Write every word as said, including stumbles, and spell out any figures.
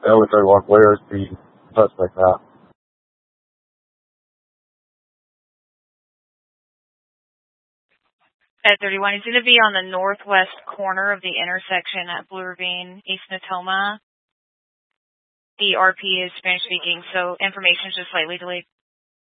Highway thirty-one, Blair Speed, suspect out. At thirty-one, he's going to be on the northwest corner of the intersection at Blue Ravine, East Natoma. The R P is Spanish speaking, so information is just slightly delayed.